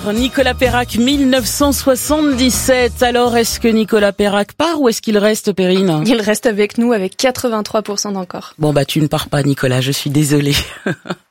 Nicolas Perrac, 1977. Alors, est-ce que Nicolas Perrac part ou est-ce qu'il reste, Perrine ? Il reste avec nous avec 83% d'encore. Bon, tu ne pars pas, Nicolas, je suis désolée.